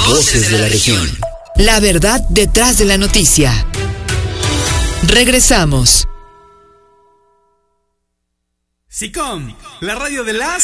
Voces de la región. La verdad detrás de la noticia. Regresamos. SICOM, la radio de las